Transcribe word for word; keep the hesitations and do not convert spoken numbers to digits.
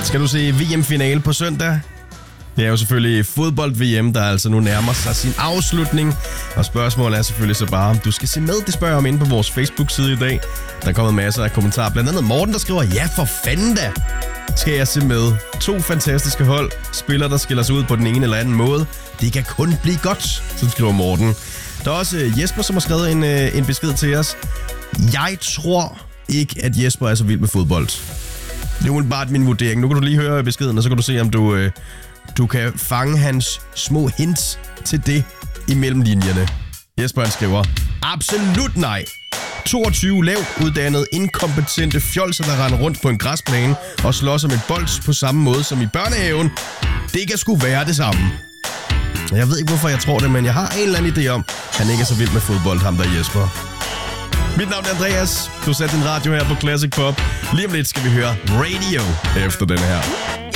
Skal du se V M-finale på søndag? Det er jo selvfølgelig fodbold-V M, der altså nu nærmer sig sin afslutning. Og spørgsmålet er selvfølgelig så bare, om du skal se med. Det spørger jeg om inde på vores Facebook-side i dag. Der er kommet masser af kommentarer. Blandt andet Morten, der skriver, ja for fanden da! Skal jeg se med? To fantastiske hold. Spillere, der skiller sig ud på den ene eller anden måde. Det kan kun blive godt, så skriver Morten. Der er også Jesper, som har skrevet en, en besked til os. Jeg tror ikke, at Jesper er så vild med fodbold. Det er jo bare min vurdering. Nu kan du lige høre beskeden, og så kan du se, om du, øh, du kan fange hans små hints til det imellem linjerne. Jesper, han skriver, absolut nej. toogtyve lavt uddannede, inkompetente fjolser, der render rundt på en græsplæne og slår sig med bold på samme måde som i børnehaven. Det kan sgu være det samme. Jeg ved ikke, hvorfor jeg tror det, men jeg har en eller anden idé om, at han ikke er så vild med fodbold, ham der Jesper. Mit navn er Andreas. Du satte din radio her på Classic Pop. Lige om lidt skal vi høre Radio efter den her.